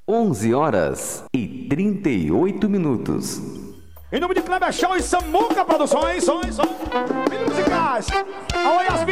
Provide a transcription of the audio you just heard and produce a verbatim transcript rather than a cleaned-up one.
onze horas e trinta e oito minutos. Em nome de Kleber Show e Samuca Produções, sons, sons, vídeos musicais. Alô, Yasmin.